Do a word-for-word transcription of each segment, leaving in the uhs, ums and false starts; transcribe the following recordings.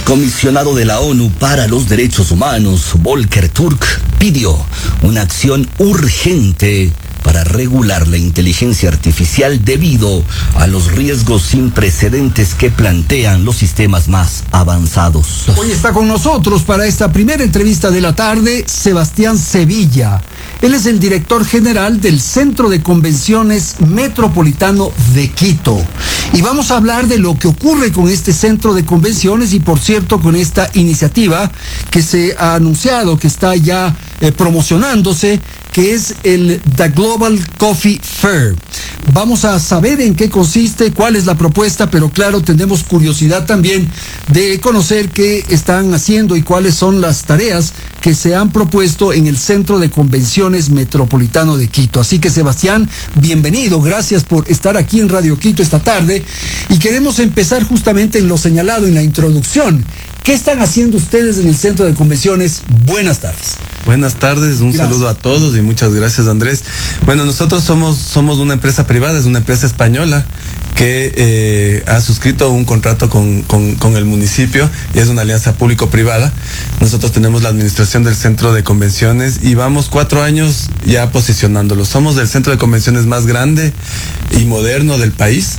Comisionado de la ONU para los Derechos Humanos, Volker Turk, pidió una acción urgente para regular la inteligencia artificial debido a los riesgos sin precedentes que plantean los sistemas más avanzados. Hoy está con nosotros para esta primera entrevista de la tarde Sebastián Sevilla. Él es el director general del Centro de Convenciones Metropolitano de Quito. Y vamos a hablar de lo que ocurre con este centro de convenciones y, por cierto, con esta iniciativa que se ha anunciado, que está ya eh, promocionándose, que es el The Global Coffee Fair. Vamos a saber en qué consiste, cuál es la propuesta, pero claro, tenemos curiosidad también de conocer qué están haciendo y cuáles son las tareas que se han propuesto en el Centro de Convenciones Metropolitano de Quito. Así que, Sebastián, bienvenido, gracias por estar aquí en Radio Quito esta tarde y queremos empezar justamente en lo señalado en la introducción. ¿Qué están haciendo ustedes en el Centro de Convenciones? Buenas tardes. Buenas tardes, un gracias. Saludo a todos y muchas gracias, Andrés. Bueno, nosotros somos, somos una empresa privada, es una empresa española que eh, ha suscrito un contrato con, con, con el municipio y es una alianza público-privada. Nosotros tenemos la administración del Centro de Convenciones y vamos cuatro años ya posicionándolo. Somos el centro de convenciones más grande y moderno del país.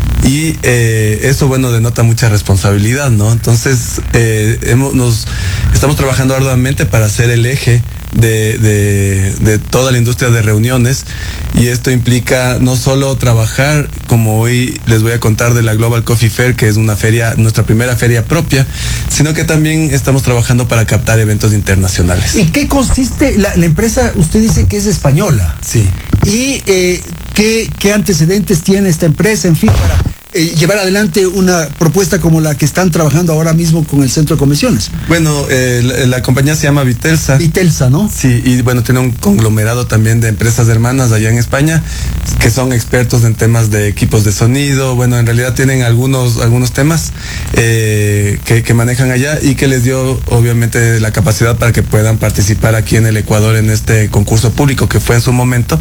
Y eh, eso, bueno, denota mucha responsabilidad, ¿no? Entonces, eh, hemos, nos estamos trabajando arduamente para ser el eje de, de, de toda la industria de reuniones, y esto implica no solo trabajar, como hoy les voy a contar, de la Global Coffee Fair, que es una feria, nuestra primera feria propia, sino que también estamos trabajando para captar eventos internacionales. ¿En qué consiste la, la empresa? Usted dice que es española. Sí. ¿Y eh, qué, qué antecedentes tiene esta empresa, en fin, para Eh, llevar adelante una propuesta como la que están trabajando ahora mismo con el Centro de Convenciones? Bueno, eh, la, la compañía se llama Vitelsa. Vitelsa, ¿no? Sí, y bueno, tiene un conglomerado también de empresas hermanas allá en España que son expertos en temas de equipos de sonido. Bueno, en realidad tienen algunos algunos temas eh, que, que manejan allá y que les dio obviamente la capacidad para que puedan participar aquí en el Ecuador en este concurso público que fue en su momento.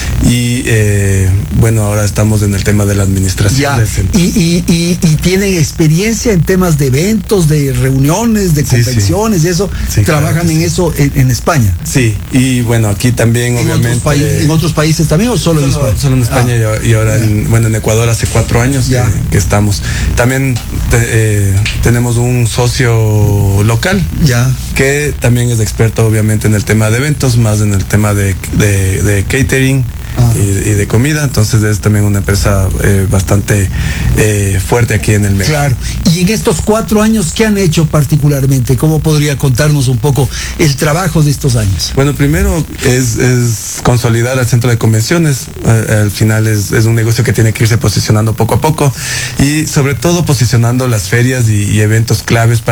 Y eh, bueno, ahora estamos en el tema de la administración. Ya. Del Y, y, y, y tienen experiencia en temas de eventos, de reuniones, de convenciones, sí, sí. y eso, sí, trabajan claro, en sí. eso en, en España. Sí, y bueno, aquí también ¿En obviamente. Otros eh, ¿En otros países también o solo, solo en España? Solo en España ah, y ahora, en, bueno, en Ecuador hace cuatro años que, que estamos. También te, eh, tenemos un socio local ya. que también es experto obviamente en el tema de eventos, más en el tema de, de, de catering. Ah. Y, y de comida, entonces es también una empresa eh, bastante eh, fuerte aquí en el mercado. Claro, y en estos cuatro años, ¿qué han hecho particularmente? ¿Cómo podría contarnos un poco el trabajo de estos años? Bueno, primero es, es consolidar el Centro de Convenciones, eh, al final es, es un negocio que tiene que irse posicionando poco a poco y sobre todo posicionando las ferias y, y eventos claves para